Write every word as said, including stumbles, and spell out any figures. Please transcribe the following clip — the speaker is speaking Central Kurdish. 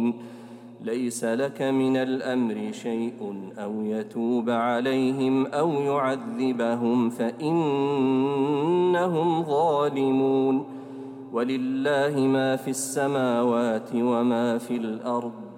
الظالمين ليس لك من الأمر شيء أو يتوب عليهم أو يعذبهم فإنهم ظالمون ولله ما في السماوات وما في الأرض